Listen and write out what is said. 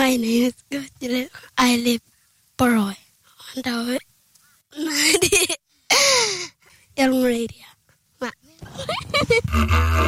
My name is Gojile. I live Paroy. On the way. Young radio.